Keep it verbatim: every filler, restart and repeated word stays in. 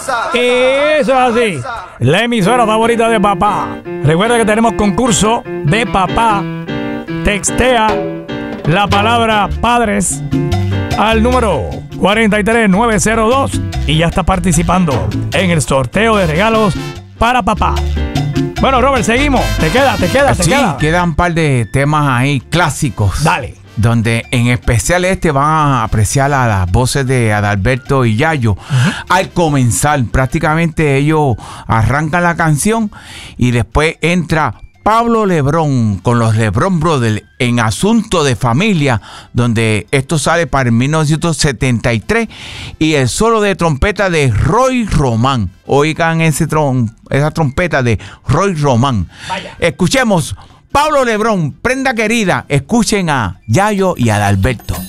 Eso es así. La emisora favorita de papá. Recuerda que tenemos concurso de papá. Textea la palabra padres al número cuatro tres nueve cero dos y ya está participando en el sorteo de regalos para papá. Bueno, Robert, seguimos. Te queda, te queda, te sí, queda. Sí, quedan un par de temas ahí clásicos. Dale. Donde en especial este van a apreciar a las voces de Adalberto y Yayo. Uh-huh. Al comenzar, prácticamente ellos arrancan la canción y después entra Pablo Lebrón con los Lebrón Brothers en Asunto de Familia, donde esto sale para el mil novecientos setenta y tres, y el solo de trompeta de Roy Román. Oigan ese trom- esa trompeta de Roy Román. Vaya. Escuchemos Pablo Lebrón, Prenda Querida. Escuchen a Yayo y a Adalberto.